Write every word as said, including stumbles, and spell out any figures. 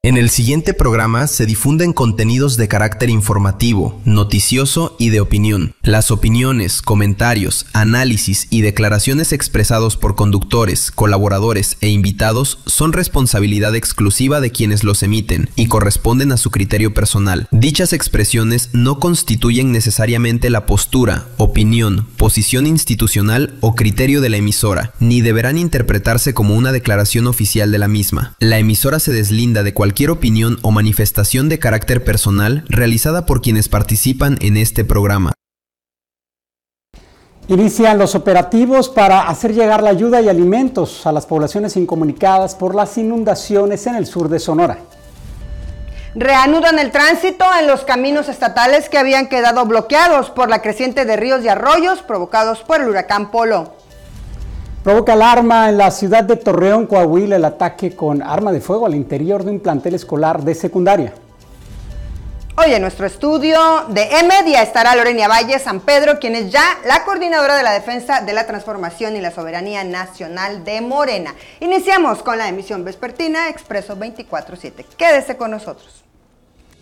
En el siguiente programa se difunden contenidos de carácter informativo, noticioso y de opinión. Las opiniones, comentarios, análisis y declaraciones expresados por conductores, colaboradores e invitados son responsabilidad exclusiva de quienes los emiten y corresponden a su criterio personal. Dichas expresiones no constituyen necesariamente la postura, opinión, posición institucional o criterio de la emisora, ni deberán interpretarse como una declaración oficial de la misma. La emisora se deslinda de cualquier Cualquier opinión o manifestación de carácter personal realizada por quienes participan en este programa. Inician los operativos para hacer llegar la ayuda y alimentos a las poblaciones incomunicadas por las inundaciones en el sur de Sonora. Reanudan el tránsito en los caminos estatales que habían quedado bloqueados por la creciente de ríos y arroyos provocados por el huracán Polo. Provoca alarma en la ciudad de Torreón, Coahuila, el ataque con arma de fuego al interior de un plantel escolar de secundaria. Hoy en nuestro estudio de E-Media estará Lorena Valle San Pedro, quien es ya la coordinadora de la defensa de la transformación y la soberanía nacional de Morena. Iniciamos con la emisión vespertina Expreso veinticuatro siete. Quédese con nosotros.